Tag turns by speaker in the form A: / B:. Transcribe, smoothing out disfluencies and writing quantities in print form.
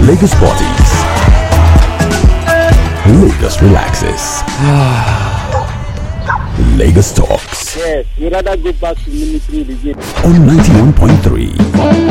A: Lagos parties. Lagos relaxes. Lagos talks.
B: Yes, we rather go back to military again.
A: On 91.3